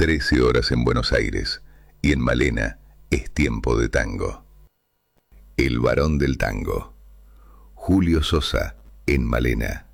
13 horas en Buenos Aires, y en Malena es tiempo de tango. El varón del tango. Julio Sosa, en Malena.